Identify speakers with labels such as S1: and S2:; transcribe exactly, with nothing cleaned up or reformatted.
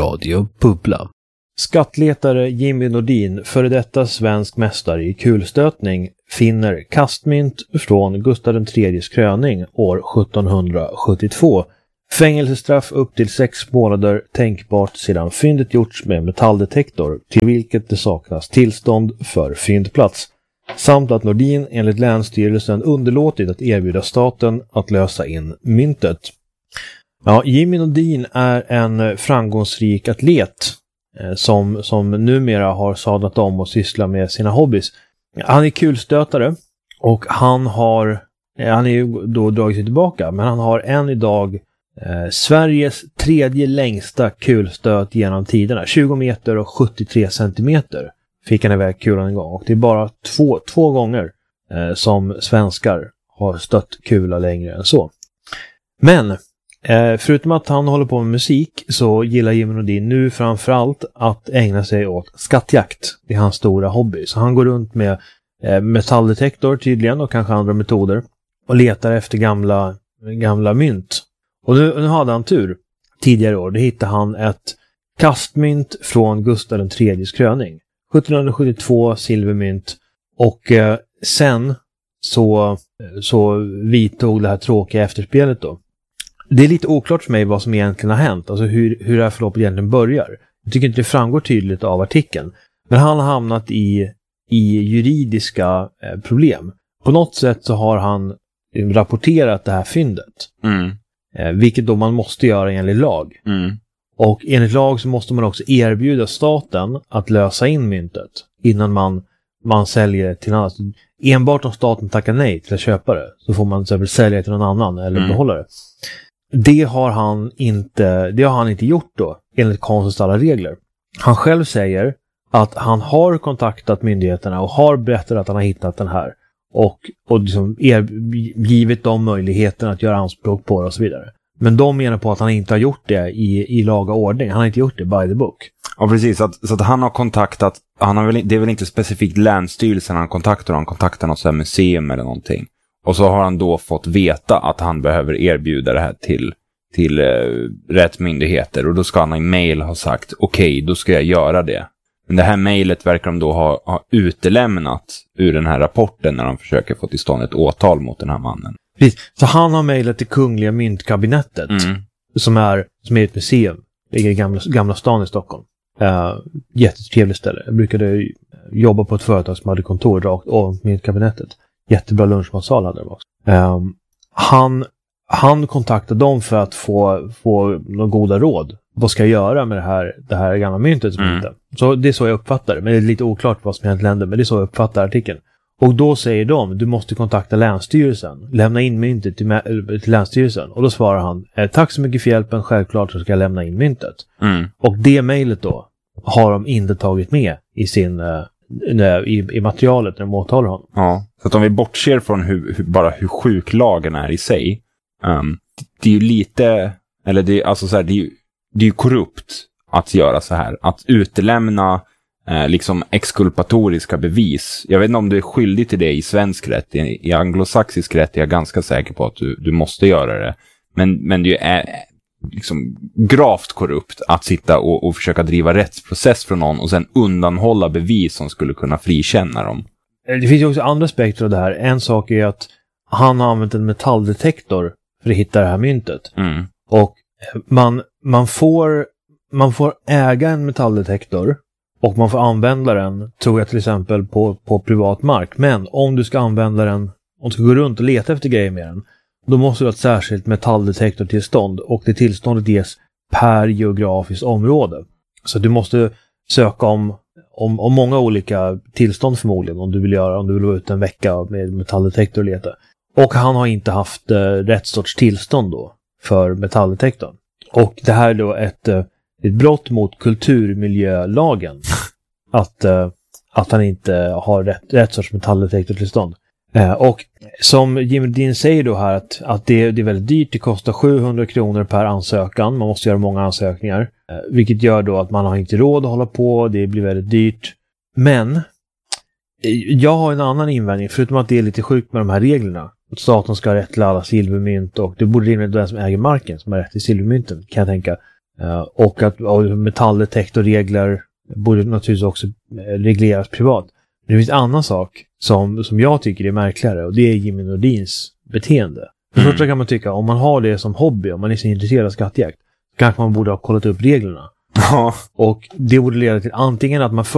S1: Radio Bubbla. Skattletare Jimmy Nordin, före detta svensk mästare i kulstötning, finner kastmynt från Gustav den tredjes kröning år sjuttonhundrasjuttiotvå. Fängelsestraff upp till sex månader tänkbart sedan fyndet gjorts med metalldetektor, till vilket det saknas tillstånd för fyndplats. Samt att Nordin enligt Länsstyrelsen underlåtit att erbjuda staten att lösa in myntet. Ja, Jimmy Nordin är en framgångsrik atlet eh, som, som numera har sadlat om och sysslar med sina hobbys. Han är kulstötare och han har, eh, han är ju då dragit sig tillbaka, men han har än idag eh, Sveriges tredje längsta kulstöt genom tiderna. tjugo meter och sjuttiotre centimeter fick han iväg kulan en gång. Och det är bara två, två gånger eh, som svenskar har stött kula längre än så. Men Eh, förutom att han håller på med musik så gillar Jimmy Nordin nu framförallt att ägna sig åt skattjakt. Det är hans stora hobby. Så han går runt med eh, metalldetektor tydligen och kanske andra metoder och letar efter gamla, gamla mynt. Och nu, nu hade han tur. Tidigare år, då hittade han ett kastmynt från Gustav den tredjes kröning. sjuttonhundrasjuttiotvå silvermynt. Och eh, sen så, så vidtog det här tråkiga efterspelet då. Det är lite oklart för mig vad som egentligen har hänt. Alltså hur, hur det här förloppet egentligen börjar. Jag tycker inte det framgår tydligt av artikeln. Men han har hamnat i, i juridiska eh, problem. På något sätt så har han rapporterat det här fyndet.
S2: Mm.
S1: Eh, vilket då man måste göra enligt lag.
S2: Mm.
S1: Och enligt lag så måste man också erbjuda staten att lösa in myntet. Innan man, man säljer till någon annan. Enbart om staten tackar nej till att köpa det. Så får man till exempel sälja till någon annan eller mm. behålla det. Det har han inte, det har han inte gjort då, enligt konstens alla regler. Han själv säger att han har kontaktat myndigheterna och har berättat att han har hittat den här. Och, och liksom er, givit dem möjligheten att göra anspråk på det och så vidare. Men de menar på att han inte har gjort det i, i laga ordning. Han har inte gjort det by the book.
S2: Ja, precis. Så att, så att han har kontaktat, han har väl, det är väl inte specifikt Länsstyrelsen han kontaktar, han kontaktar något så här museum eller någonting. Och så har han då fått veta att han behöver erbjuda det här till, till eh, rätt myndigheter. Och då ska han i mail ha sagt, okej, okay, då ska jag göra det. Men det här mejlet verkar de då ha, ha utelämnat ur den här rapporten när de försöker få till stånd ett åtal mot den här mannen.
S1: Precis. Så han har mejlat till Kungliga Myntkabinettet
S2: mm.
S1: som, är, som är ett museum. Det ligger i gamla, gamla stan i Stockholm. Uh, jättetrevligt ställe. Jag brukade jobba på ett företag som hade kontor rakt ovanför Myntkabinettet. Jättebra lunchmatsal hade de också. Um, han, han kontaktade dem för att få, få några goda råd. Vad ska jag göra med det här, det här gamla myntet som mm. inte? Så det är så jag uppfattar det. Men det är lite oklart vad som egentligen händer. Men det är så jag uppfattar artikeln. Och då säger de, du måste kontakta Länsstyrelsen. Lämna in myntet till, till Länsstyrelsen. Och då svarar han, eh, tack så mycket för hjälpen. Självklart så ska jag lämna in myntet.
S2: Mm.
S1: Och det mejlet då har de inte tagit med i sin... Uh, I, i materialet när de åtalar honom.
S2: Ja, så att om vi bortser från hur, hur, bara hur sjuk lagen är i sig, um, det, det är ju lite, eller det, alltså så här, det, är ju, det är ju korrupt att göra så här. Att utelämna eh, liksom exkulpatoriska bevis. Jag vet inte om du är skyldig till det i svensk rätt. I, i anglosaxisk rätt är jag ganska säker på att du, du måste göra det. Men, men det är liksom gravt korrupt att sitta och, och försöka driva rättsprocess från någon och sen undanhålla bevis som skulle kunna frikänna dem.
S1: Det finns ju också andra aspekter av det här. En sak är att han har använt en metalldetektor för att hitta det här myntet.
S2: Mm.
S1: Och man, man, får, man får äga en metalldetektor och man får använda den, tror jag till exempel, på, på privat mark. Men om du ska använda den, om du ska gå runt och leta efter grejer med den, då måste du ha ett särskilt metalldetektortillstånd och det tillståndet ges per geografiskt område. Så du måste söka om, om, om många olika tillstånd förmodligen om du vill göra, om du vill vara ute en vecka med metalldetektor och leta. Och han har inte haft eh, rätt sorts tillstånd då för metalldetektorn. Och det här är då ett, ett brott mot kulturmiljölagen att, eh, att han inte har rätt, rätt sorts metalldetektortillstånd. Eh, och som Jimmy Nordin säger då här att, att det, det är väldigt dyrt, det kostar sjuhundra kronor per ansökan, man måste göra många ansökningar, eh, vilket gör då att man har inte råd att hålla på, det blir väldigt dyrt. Men eh, jag har en annan invändning, förutom att det är lite sjukt med de här reglerna, att staten ska ha rätt till alla silvermynt och det borde rimligen den som äger marken som har rätt till silvermynten, kan jag tänka. Uh, och att uh, metalldetektorregler borde naturligtvis också regleras privat. Men det finns en annan sak som, som jag tycker är märkligare, och det är Jimmy Nordins beteende. För
S2: Mm.
S1: första kan man tycka, om man har det som hobby, om man är så intresserad av skattjakt, kanske man borde ha kollat upp reglerna.
S2: Ja.
S1: Och det borde leda till antingen att man